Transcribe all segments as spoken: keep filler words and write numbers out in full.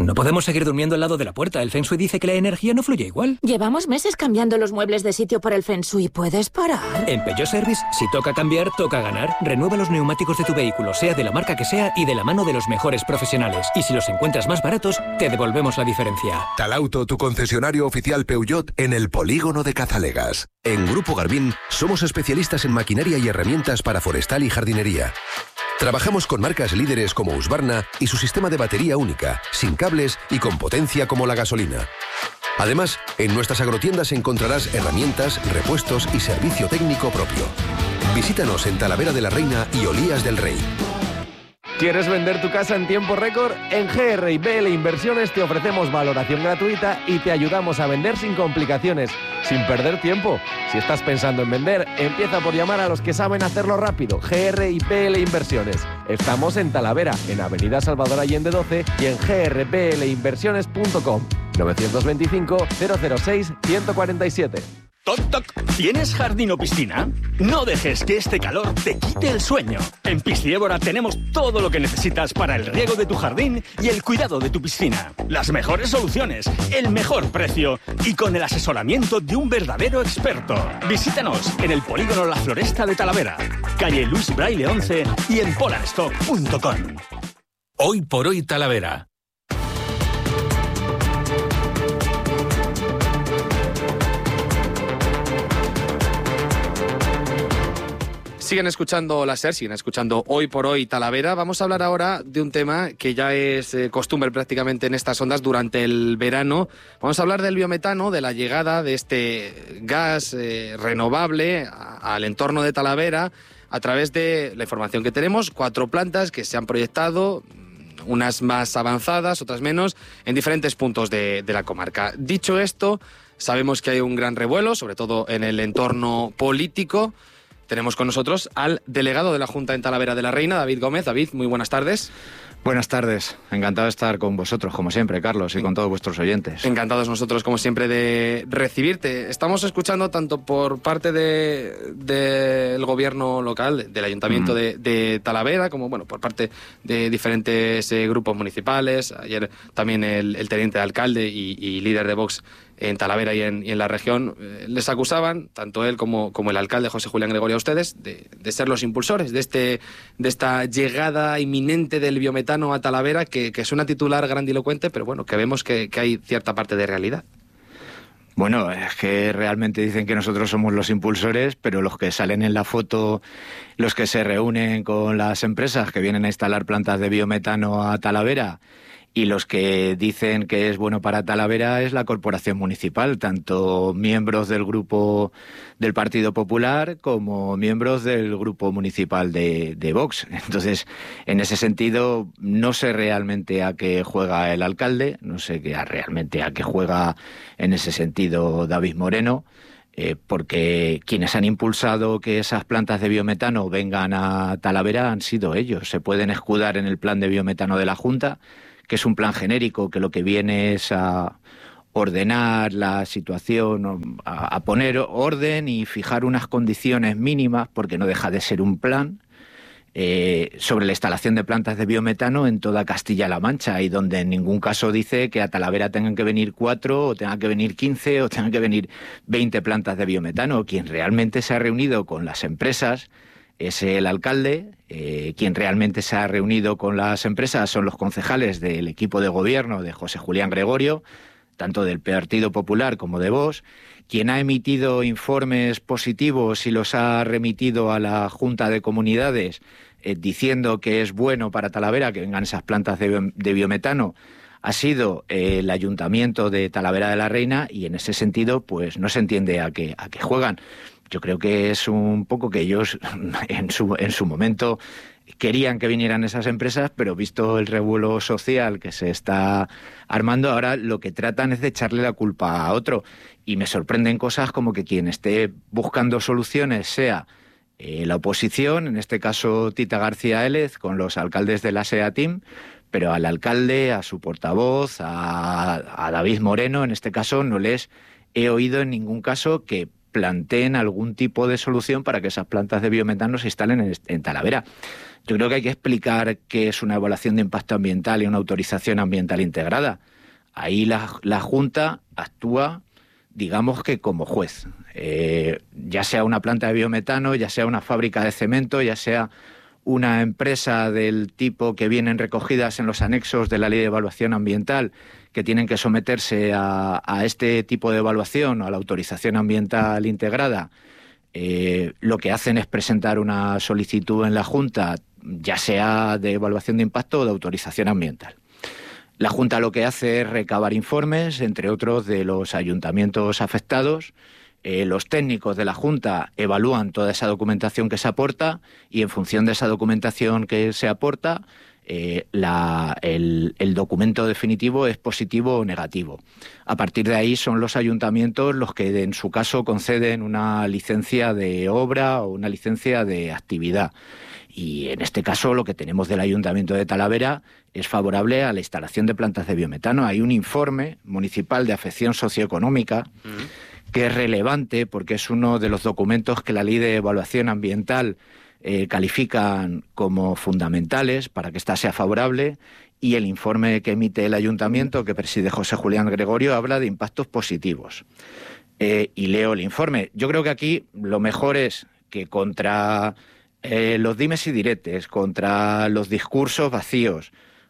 No podemos seguir durmiendo al lado de la puerta. El Feng Shui dice que la energía no fluye igual. Llevamos meses cambiando los muebles de sitio por el Feng Shui. ¿Puedes parar? En Peugeot Service, si toca cambiar, toca ganar. Renueva los neumáticos de tu vehículo, sea de la marca que sea y de la mano de los mejores profesionales. Y si los encuentras más baratos, te devolvemos la diferencia. Talauto, tu concesionario oficial Peugeot en el polígono de Cazalegas. En Grupo Garbín somos especialistas en maquinaria y herramientas para forestal y jardinería. Trabajamos con marcas líderes como Husqvarna y su sistema de batería única, sin cables y con potencia como la gasolina. Además, en nuestras agrotiendas encontrarás herramientas, repuestos y servicio técnico propio. Visítanos en Talavera de la Reina y Olías del Rey. ¿Quieres vender tu casa en tiempo récord? En G R I B L Inversiones te ofrecemos valoración gratuita y te ayudamos a vender sin complicaciones, sin perder tiempo. Si estás pensando en vender, empieza por llamar a los que saben hacerlo rápido. G R I B L Inversiones. Estamos en Talavera, en Avenida Salvador Allende doce y en g r b l inversiones punto com. novecientos veinticinco, cero cero seis, ciento cuarenta y siete. Toc, toc. ¿Tienes jardín o piscina? No dejes que este calor te quite el sueño. En Pisciébora tenemos todo lo que necesitas para el riego de tu jardín y el cuidado de tu piscina. Las mejores soluciones, el mejor precio y con el asesoramiento de un verdadero experto. Visítanos en el polígono La Floresta de Talavera, calle Luis Braille once y en polarstock punto com. Hoy por hoy Talavera. Siguen escuchando la SER, siguen escuchando Hoy por Hoy Talavera. Vamos a hablar ahora de un tema que ya es eh, costumbre prácticamente en estas ondas durante el verano. Vamos a hablar del biometano, de la llegada de este gas eh, renovable a, al entorno de Talavera a través de la información que tenemos. Cuatro plantas que se han proyectado, unas más avanzadas, otras menos, en diferentes puntos de, de la comarca. Dicho esto, sabemos que hay un gran revuelo, sobre todo en el entorno político. Tenemos con nosotros al delegado de la Junta en Talavera de la Reina, David Gómez. David, muy buenas tardes. Buenas tardes. Encantado de estar con vosotros, como siempre, Carlos, y con todos vuestros oyentes. Encantados nosotros, como siempre, de recibirte. Estamos escuchando tanto por parte del de, de gobierno local, del Ayuntamiento mm. de, de Talavera, como bueno por parte de diferentes eh, grupos municipales. Ayer también el, el teniente de alcalde y, y líder de Vox en Talavera y en, y en la región, eh, les acusaban, tanto él como, como el alcalde José Julián Gregorio, a ustedes, de, de ser los impulsores de este de esta llegada inminente del biometano a Talavera, que, que es una titular grandilocuente, pero bueno, que vemos que, que hay cierta parte de realidad. Bueno, es que realmente dicen que nosotros somos los impulsores, pero los que salen en la foto, los que se reúnen con las empresas que vienen a instalar plantas de biometano a Talavera, y los que dicen que es bueno para Talavera es la corporación municipal, tanto miembros del grupo del Partido Popular como miembros del grupo municipal de, de Vox. Entonces, en ese sentido, no sé realmente a qué juega el alcalde, no sé qué, a realmente a qué juega en ese sentido David Moreno, eh, porque quienes han impulsado que esas plantas de biometano vengan a Talavera han sido ellos. Se pueden escudar en el plan de biometano de la Junta, que es un plan genérico que lo que viene es a ordenar la situación, a, a poner orden y fijar unas condiciones mínimas, porque no deja de ser un plan, eh, sobre la instalación de plantas de biometano en toda Castilla-La Mancha, y donde en ningún caso dice que a Talavera tengan que venir cuatro, o tengan que venir quince, o tengan que venir veinte plantas de biometano. Quien realmente se ha reunido con las empresas es el alcalde. Eh, quien realmente se ha reunido con las empresas son los concejales del equipo de gobierno de José Julián Gregorio, tanto del Partido Popular como de Vox. Quien ha emitido informes positivos y los ha remitido a la Junta de Comunidades eh, diciendo que es bueno para Talavera que vengan esas plantas de, de biometano ha sido eh, el Ayuntamiento de Talavera de la Reina, y en ese sentido pues no se entiende a qué, a qué juegan. Yo creo que es un poco que ellos en su, en su momento querían que vinieran esas empresas, pero visto el revuelo social que se está armando, ahora lo que tratan es de echarle la culpa a otro. Y me sorprenden cosas como que quien esté buscando soluciones sea eh, la oposición, en este caso Tita García Élez, con los alcaldes de la SEATIM, pero al alcalde, a su portavoz, a, a David Moreno, en este caso no les he oído en ningún caso que planteen algún tipo de solución para que esas plantas de biometano se instalen en, en Talavera. Yo creo que hay que explicar qué es una evaluación de impacto ambiental y una autorización ambiental integrada. Ahí la, la Junta actúa, digamos que como juez. Eh, ya sea una planta de biometano, ya sea una fábrica de cemento, ya sea una empresa del tipo que vienen recogidas en los anexos de la Ley de Evaluación Ambiental, que tienen que someterse a, a este tipo de evaluación o a la autorización ambiental integrada, eh, lo que hacen es presentar una solicitud en la Junta, ya sea de evaluación de impacto o de autorización ambiental. La Junta lo que hace es recabar informes, entre otros, de los ayuntamientos afectados. Eh, los técnicos de la Junta evalúan toda esa documentación que se aporta y en función de esa documentación que se aporta, eh, la, el, el documento definitivo es positivo o negativo. A partir de ahí son los ayuntamientos los que en su caso conceden una licencia de obra o una licencia de actividad. Y en este caso lo que tenemos del Ayuntamiento de Talavera es favorable a la instalación de plantas de biometano. Hay un informe municipal de afección socioeconómica mm. que es relevante porque es uno de los documentos que la Ley de Evaluación Ambiental eh, califican como fundamentales para que ésta sea favorable, y el informe que emite el Ayuntamiento, que preside José Julián Gregorio, habla de impactos positivos. Eh, y leo el informe. Yo creo que aquí lo mejor es que contra eh, los dimes y diretes, contra los discursos vacíos,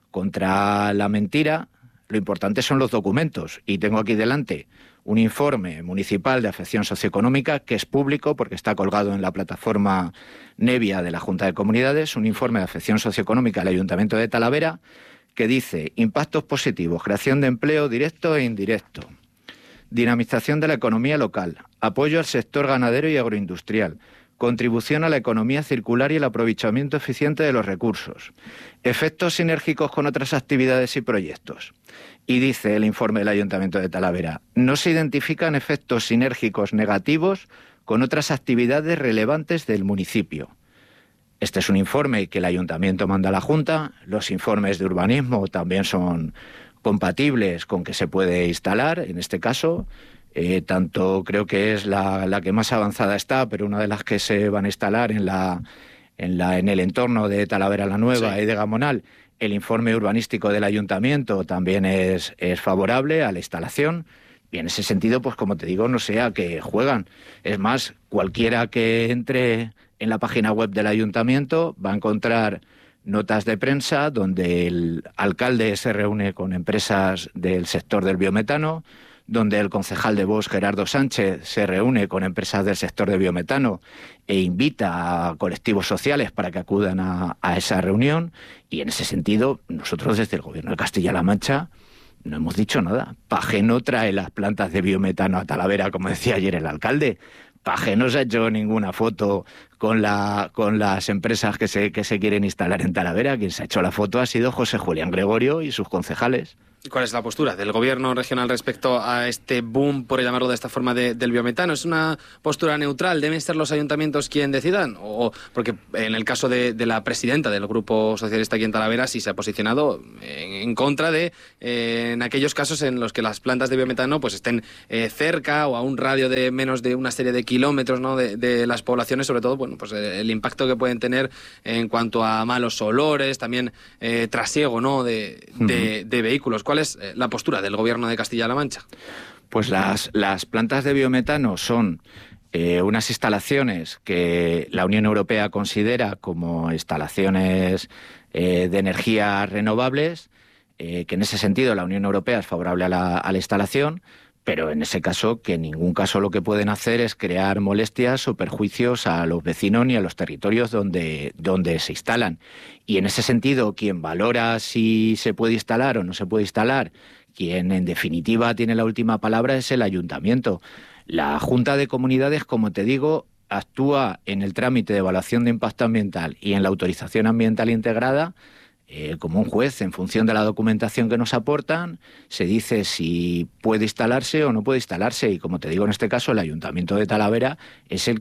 contra la mentira, lo importante son los documentos. Y tengo aquí delante un informe municipal de afección socioeconómica que es público porque está colgado en la plataforma Nevia de la Junta de Comunidades, un informe de afección socioeconómica del Ayuntamiento de Talavera que dice: impactos positivos, creación de empleo directo e indirecto, dinamización de la economía local, apoyo al sector ganadero y agroindustrial, contribución a la economía circular y el aprovechamiento eficiente de los recursos, efectos sinérgicos con otras actividades y proyectos. Y dice el informe del Ayuntamiento de Talavera: no se identifican efectos sinérgicos negativos con otras actividades relevantes del municipio. Este es un informe que el Ayuntamiento manda a la Junta. Los informes de urbanismo también son compatibles con que se puede instalar, en este caso. Eh, tanto creo que es la, la que más avanzada está, pero una de las que se van a instalar en, la, en, la, en el entorno de Talavera la Nueva sí. y de Gamonal. El informe urbanístico del Ayuntamiento también es, es favorable a la instalación. Y en ese sentido, pues como te digo, no sé a qué juegan. Es más, cualquiera que entre en la página web del Ayuntamiento va a encontrar notas de prensa donde el alcalde se reúne con empresas del sector del biometano, donde el concejal de Vox, Gerardo Sánchez, se reúne con empresas del sector de biometano e invita a colectivos sociales para que acudan a, a esa reunión. Y en ese sentido, nosotros desde el Gobierno de Castilla-La Mancha no hemos dicho nada. Paje no trae las plantas de biometano a Talavera, como decía ayer el alcalde. Paje no se ha hecho ninguna foto con, la, con las empresas que se, que se quieren instalar en Talavera. Quien se ha hecho la foto ha sido José Julián Gregorio y sus concejales. ¿Cuál es la postura del gobierno regional respecto a este boom, por llamarlo de esta forma, de, del biometano? ¿Es una postura neutral? ¿Deben ser los ayuntamientos quien decidan? O, porque en el caso de, de la presidenta del Grupo Socialista aquí en Talavera sí se ha posicionado en, en contra de eh, en aquellos casos en los que las plantas de biometano pues estén eh, cerca o a un radio de menos de una serie de kilómetros, ¿no?, de, de las poblaciones, sobre todo bueno, pues el impacto que pueden tener en cuanto a malos olores, también eh, trasiego, ¿no?, de, de, de vehículos. ¿Cuál es la postura del Gobierno de Castilla-La Mancha? Pues las, las plantas de biometano son eh, unas instalaciones que la Unión Europea considera como instalaciones eh, de energías renovables, eh, que en ese sentido la Unión Europea es favorable a la, a la instalación, pero en ese caso que en ningún caso lo que pueden hacer es crear molestias o perjuicios a los vecinos ni a los territorios donde, donde se instalan. Y en ese sentido, quien valora si se puede instalar o no se puede instalar, quien en definitiva tiene la última palabra es el Ayuntamiento. La Junta de Comunidades, como te digo, actúa en el trámite de evaluación de impacto ambiental y en la autorización ambiental integrada Eh, como un juez. En función de la documentación que nos aportan, se dice si puede instalarse o no puede instalarse. Y como te digo, en este caso, el Ayuntamiento de Talavera es el que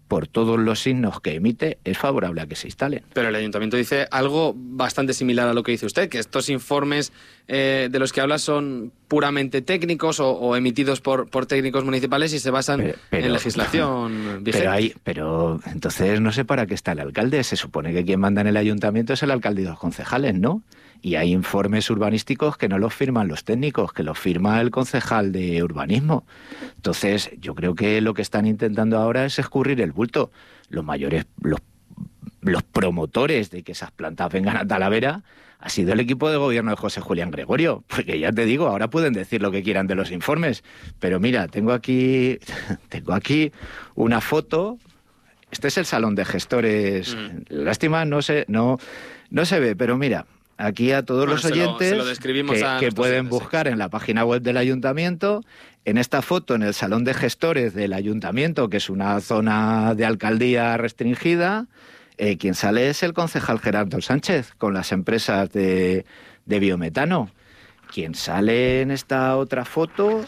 por todos los signos que emite, es favorable a que se instalen. Pero el ayuntamiento dice algo bastante similar a lo que dice usted, que estos informes eh, de los que habla son puramente técnicos o, o emitidos por, por técnicos municipales y se basan pero, pero, en legislación vigente. Pero, hay, pero entonces no sé para qué está el alcalde. Se supone que quien manda en el ayuntamiento es el alcalde y los concejales, ¿no? Y hay informes urbanísticos que no los firman los técnicos, que los firma el concejal de urbanismo. Entonces, yo creo que lo que están intentando ahora es escurrir el bulto. Los mayores, los, los promotores de que esas plantas vengan a Talavera ha sido el equipo de gobierno de José Julián Gregorio. Porque ya te digo, ahora pueden decir lo que quieran de los informes. Pero mira, tengo aquí, tengo aquí una foto. Este es el salón de gestores. Mm. Lástima, no se, no, no se ve, pero mira... Aquí a todos bueno, los oyentes se lo, se lo que, a que pueden oyentes, buscar sí. en la página web del ayuntamiento, en esta foto, en el salón de gestores del ayuntamiento, que es una zona de alcaldía restringida, eh, quien sale es el concejal Gerardo Sánchez, con las empresas de, de biometano. Quien sale en esta otra foto,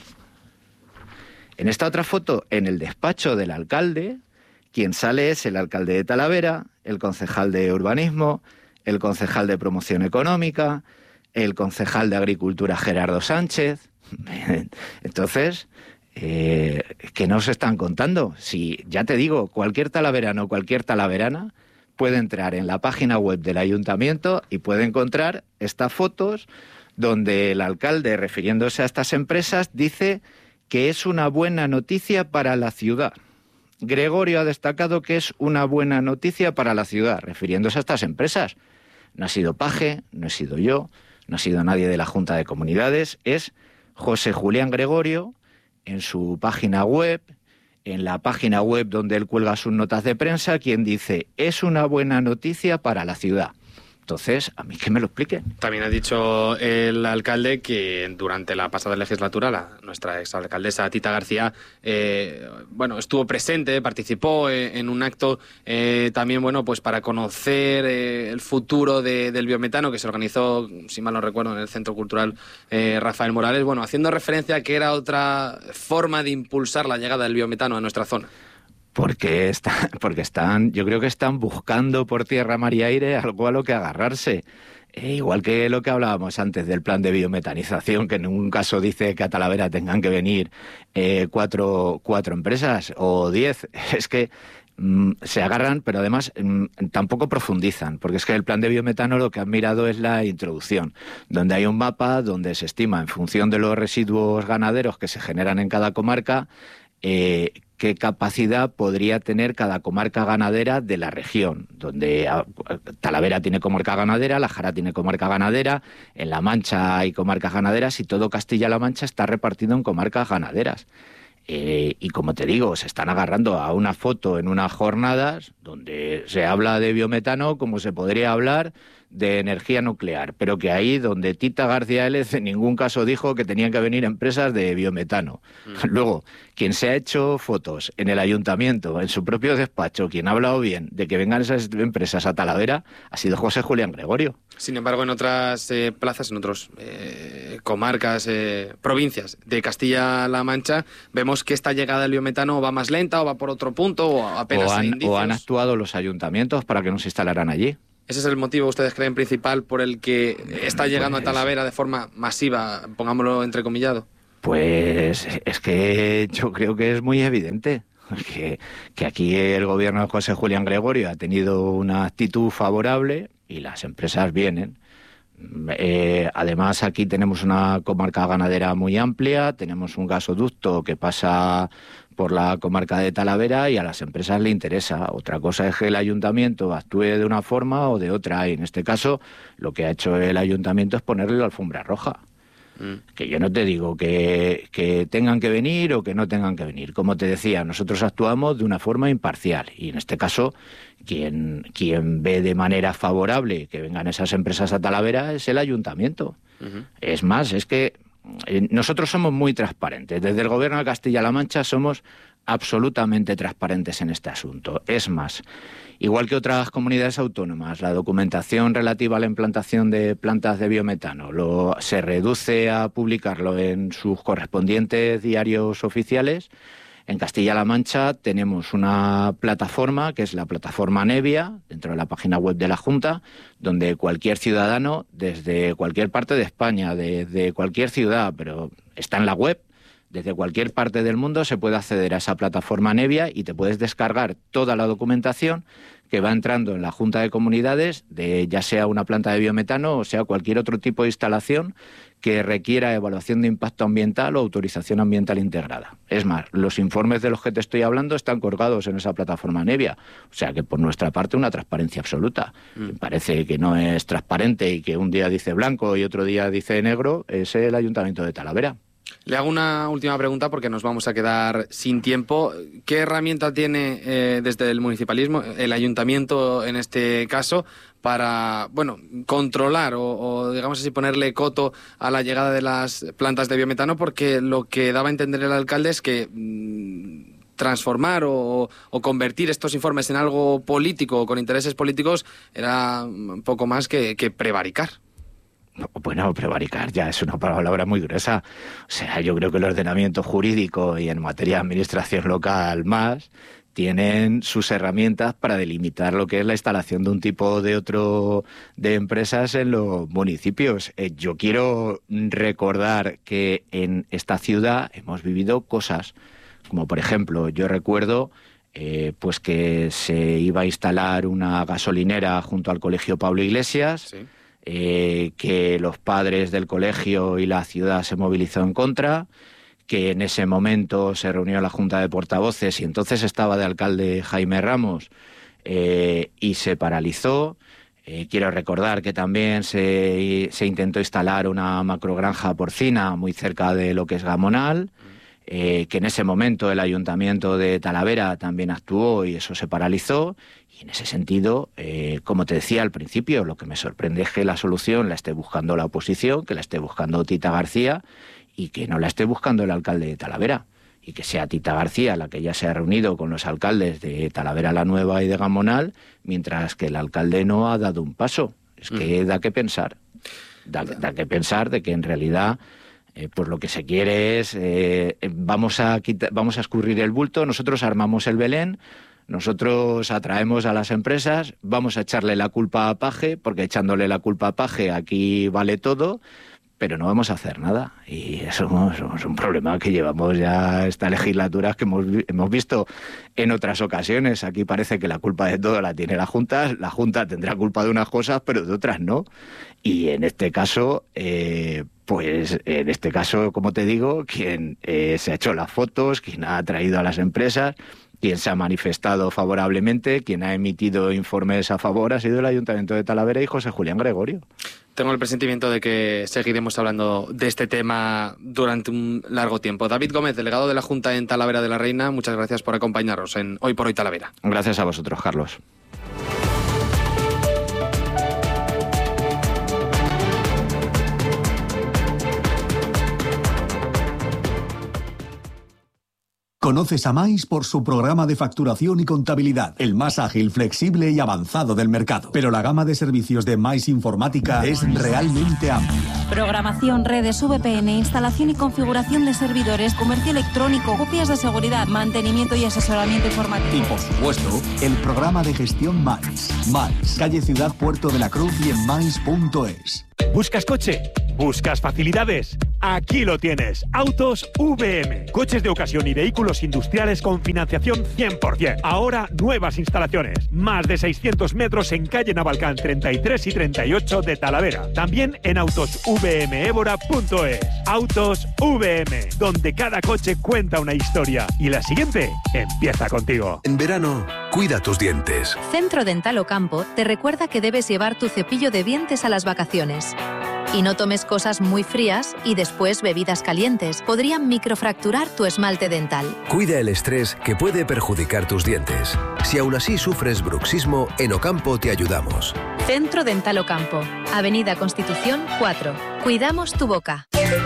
en esta otra foto, en el despacho del alcalde, quien sale es el alcalde de Talavera, el concejal de urbanismo, el concejal de promoción económica, el concejal de agricultura Gerardo Sánchez. Entonces, eh, ¿qué nos están contando? Si, ya te digo, cualquier talaverano o cualquier talaverana puede entrar en la página web del ayuntamiento y puede encontrar estas fotos donde el alcalde, refiriéndose a estas empresas, dice que es una buena noticia para la ciudad. Gregorio ha destacado que es una buena noticia para la ciudad, refiriéndose a estas empresas. No ha sido Paje, no he sido yo, no ha sido nadie de la Junta de Comunidades, es José Julián Gregorio en su página web, en la página web donde él cuelga sus notas de prensa, quien dice, es una buena noticia para la ciudad. Entonces, a mí que me lo expliquen. También ha dicho el alcalde que durante la pasada legislatura, la, nuestra exalcaldesa Tita García, eh, bueno, estuvo presente, participó eh, en un acto eh, también, bueno, pues para conocer eh, el futuro de, del biometano que se organizó, si mal no recuerdo, en el Centro Cultural eh, Rafael Morales, bueno, haciendo referencia a que era otra forma de impulsar la llegada del biometano a nuestra zona. Porque, está, porque están, yo creo que están buscando por tierra, mar y aire algo a lo que agarrarse. Eh, igual que lo que hablábamos antes del plan de biometanización, que en un caso dice que a Talavera tengan que venir eh, cuatro, cuatro empresas o diez. Es que mm, se agarran, pero además mm, tampoco profundizan, porque es que el plan de biometano lo que han mirado es la introducción, donde hay un mapa donde se estima en función de los residuos ganaderos que se generan en cada comarca, eh, qué capacidad podría tener cada comarca ganadera de la región, donde Talavera tiene comarca ganadera, La Jara tiene comarca ganadera, en La Mancha hay comarcas ganaderas y todo Castilla-La Mancha está repartido en comarcas ganaderas. Eh, y como te digo, se están agarrando a una foto en unas jornadas donde se habla de biometano como se podría hablar de energía nuclear, pero que ahí donde Tita García Élez en ningún caso dijo que tenían que venir empresas de biometano. Mm. Luego, quien se ha hecho fotos en el ayuntamiento, en su propio despacho, quien ha hablado bien de que vengan esas empresas a Talavera, ha sido José Julián Gregorio. Sin embargo, en otras eh, plazas, en otras eh, comarcas, eh, provincias de Castilla-La Mancha, vemos que esta llegada del biometano va más lenta o va por otro punto o apenas o han, hay indicios. O han actuado los ayuntamientos para que no se instalaran allí. ¿Ese es el motivo, ustedes creen, principal por el que está llegando pues, a Talavera de forma masiva, pongámoslo entrecomillado? Pues es que yo creo que es muy evidente que, que aquí el gobierno de José Julián Gregorio ha tenido una actitud favorable y las empresas vienen. Eh, además, aquí tenemos una comarca ganadera muy amplia, tenemos un gasoducto que pasa por la comarca de Talavera y a las empresas le interesa. Otra cosa es que el ayuntamiento actúe de una forma o de otra, y en este caso lo que ha hecho el ayuntamiento es ponerle la alfombra roja. Mm. Que yo no te digo que, que tengan que venir o que no tengan que venir. Como te decía, nosotros actuamos de una forma imparcial y en este caso quien, quien ve de manera favorable que vengan esas empresas a Talavera es el ayuntamiento. Uh-huh. Es más, es que nosotros somos muy transparentes. Desde el gobierno de Castilla-La Mancha somos absolutamente transparentes en este asunto. Es más, igual que otras comunidades autónomas, la documentación relativa a la implantación de plantas de biometano lo, se reduce a publicarlo en sus correspondientes diarios oficiales. En Castilla-La Mancha tenemos una plataforma, que es la plataforma Nevia, dentro de la página web de la Junta, donde cualquier ciudadano, desde cualquier parte de España, desde cualquier ciudad, pero está en la web, desde cualquier parte del mundo se puede acceder a esa plataforma Nevia y te puedes descargar toda la documentación que va entrando en la Junta de Comunidades, de ya sea una planta de biometano o sea cualquier otro tipo de instalación que requiera evaluación de impacto ambiental o autorización ambiental integrada. Es más, los informes de los que te estoy hablando están colgados en esa plataforma Nevia, o sea que por nuestra parte una transparencia absoluta. Mm. Parece que no es transparente y que un día dice blanco y otro día dice negro, es el Ayuntamiento de Talavera. Le hago una última pregunta porque nos vamos a quedar sin tiempo. ¿Qué herramienta tiene eh, desde el municipalismo, el ayuntamiento en este caso, para, bueno, controlar o, o, digamos así, ponerle coto a la llegada de las plantas de biometano? Porque lo que daba a entender el alcalde es que mmm, transformar o, o convertir estos informes en algo político o con intereses políticos era un poco más que, que prevaricar. Bueno, prevaricar ya es una palabra muy gruesa. O sea, yo creo que el ordenamiento jurídico y en materia de administración local más tienen sus herramientas para delimitar lo que es la instalación de un tipo o de otro de empresas en los municipios. Eh, yo quiero recordar que en esta ciudad hemos vivido cosas, como por ejemplo, yo recuerdo eh, pues que se iba a instalar una gasolinera junto al Colegio Pablo Iglesias. Sí. Eh, que los padres del colegio y la ciudad se movilizó en contra, que en ese momento se reunió la Junta de Portavoces y entonces estaba de alcalde Jaime Ramos eh, y se paralizó. Eh, quiero recordar que también se, se intentó instalar una macrogranja porcina muy cerca de lo que es Gamonal, eh, que en ese momento el Ayuntamiento de Talavera también actuó y eso se paralizó. Y en ese sentido, eh, como te decía al principio, lo que me sorprende es que la solución la esté buscando la oposición, que la esté buscando Tita García y que no la esté buscando el alcalde de Talavera. Y que sea Tita García la que ya se ha reunido con los alcaldes de Talavera la Nueva y de Gamonal, mientras que el alcalde no ha dado un paso. Es que mm. da que pensar. Da, da que pensar de que en realidad eh, pues lo que se quiere es eh, vamos a quita, vamos a escurrir el bulto, nosotros armamos el Belén. Nosotros atraemos a las empresas, vamos a echarle la culpa a Paje, porque echándole la culpa a Paje aquí vale todo, pero no vamos a hacer nada. Y eso, eso es un problema que llevamos ya esta legislatura, que hemos, hemos visto en otras ocasiones. Aquí parece que la culpa de todo la tiene la Junta, la Junta tendrá culpa de unas cosas, pero de otras no. Y en este caso, eh, pues en este caso, como te digo, quien eh, se ha hecho las fotos, quien ha traído a las empresas, quien se ha manifestado favorablemente, quien ha emitido informes a favor ha sido el Ayuntamiento de Talavera y José Julián Gregorio. Tengo el presentimiento de que seguiremos hablando de este tema durante un largo tiempo. David Gómez, delegado de la Junta en Talavera de la Reina, muchas gracias por acompañarnos en Hoy por Hoy Talavera. Gracias a vosotros, Carlos. Conoces a Mais por su programa de facturación y contabilidad, el más ágil, flexible y avanzado del mercado. Pero la gama de servicios de Mais Informática es realmente amplia. Programación, redes, V P N, instalación y configuración de servidores, comercio electrónico, copias de seguridad, mantenimiento y asesoramiento informático. Y por supuesto, el programa de gestión Mais. Mais, calle Ciudad Puerto de la Cruz y en mais punto es. ¿Buscas coche? ¿Buscas facilidades? Aquí lo tienes. Autos V M. Coches de ocasión y vehículos industriales con financiación cien por ciento. Ahora nuevas instalaciones. Más de seiscientos metros en calle Navalcán treinta y tres y treinta y ocho de Talavera. También en autos v m évora punto es. Autos V M, donde cada coche cuenta una historia. Y la siguiente empieza contigo. En verano, cuida tus dientes. Centro Dental Ocampo te recuerda que debes llevar tu cepillo de dientes a las vacaciones. Y no tomes cosas muy frías y después bebidas calientes. Podrían microfracturar tu esmalte dental. Cuida el estrés que puede perjudicar tus dientes. Si aún así sufres bruxismo, en Ocampo te ayudamos. Centro Dental Ocampo, Avenida Constitución cuatro. Cuidamos tu boca.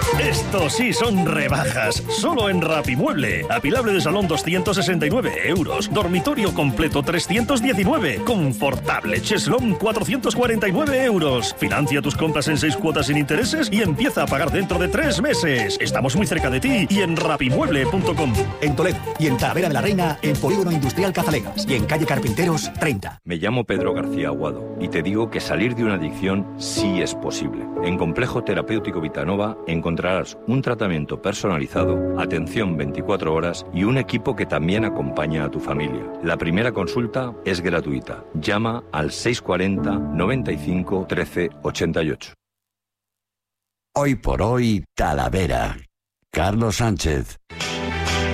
Esto sí son rebajas, solo en Rapimueble. Apilable de salón doscientos sesenta y nueve euros, dormitorio completo trescientos diecinueve, confortable cheslón cuatrocientos cuarenta y nueve euros. Financia tus compras en seis cuotas sin intereses y empieza a pagar dentro de tres meses. Estamos muy cerca de ti y en rapimueble punto com. En Toledo y en Talavera de la Reina, en Polígono Industrial Cazalegas y en calle Carpinteros treinta. Me llamo Pedro García Aguado y te digo que salir de una adicción sí es posible. En Complejo Terapéutico Vitanova encontrarás un tratamiento personalizado, atención veinticuatro horas y un equipo que también acompaña a tu familia. La primera consulta es gratuita. Llama al seiscientos cuarenta, noventa y cinco, trece, ochenta y ocho. Hoy por hoy, Talavera. Carlos Sánchez.